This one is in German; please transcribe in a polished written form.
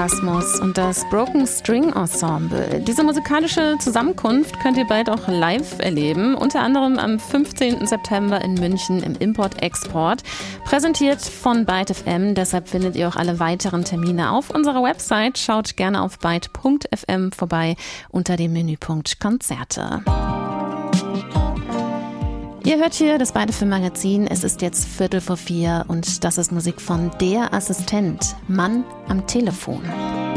Erasmus und das Broken String Ensemble. Diese musikalische Zusammenkunft könnt ihr bald auch live erleben, unter anderem am 15. September in München im Import-Export, präsentiert von Byte FM. Deshalb findet ihr auch alle weiteren Termine auf unserer Website. Schaut gerne auf byte.fm vorbei unter dem Menüpunkt Konzerte. Ihr hört hier das Byte FM Magazin. Es ist jetzt 3:45 und das ist Musik von Der Assistent, Mann am Telefon.